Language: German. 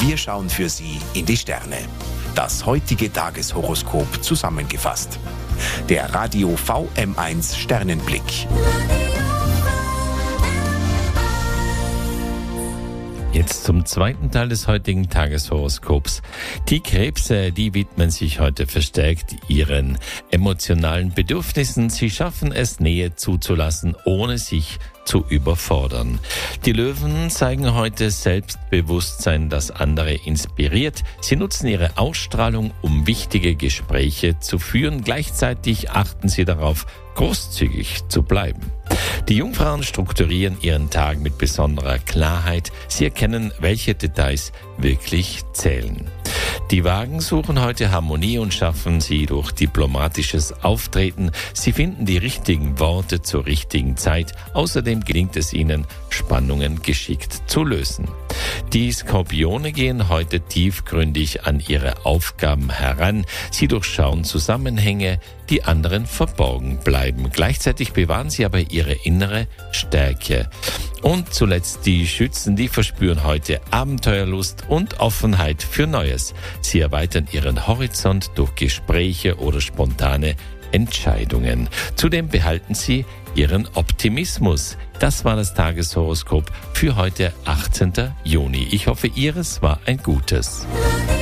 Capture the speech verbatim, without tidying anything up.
Wir schauen für Sie in die Sterne. Das heutige Tageshoroskop zusammengefasst. Der Radio V M eins Sternenblick. Jetzt zum zweiten Teil des heutigen Tageshoroskops. Die Krebse, die widmen sich heute verstärkt ihren emotionalen Bedürfnissen. Sie schaffen es, Nähe zuzulassen, ohne sich zu überfordern. Die Löwen zeigen heute Selbstbewusstsein, das andere inspiriert. Sie nutzen ihre Ausstrahlung, um wichtige Gespräche zu führen. Gleichzeitig achten sie darauf, großzügig zu bleiben. Die Jungfrauen strukturieren ihren Tag mit besonderer Klarheit. Sie erkennen, welche Details wirklich zählen. Die Wagen suchen heute Harmonie und schaffen sie durch diplomatisches Auftreten. Sie finden die richtigen Worte zur richtigen Zeit. Außerdem gelingt es ihnen, Spannungen geschickt zu lösen. Die Skorpione gehen heute tiefgründig an ihre Aufgaben heran. Sie durchschauen Zusammenhänge, die anderen verborgen bleiben. Gleichzeitig bewahren sie aber ihre innere Stärke. Und zuletzt die Schützen, die verspüren heute Abenteuerlust und Offenheit für Neues. Sie erweitern ihren Horizont durch Gespräche oder spontane Entscheidungen. Zudem behalten sie ihren Optimismus. Das war das Tageshoroskop für heute, achtzehnten Juni. Ich hoffe, Ihres war ein gutes.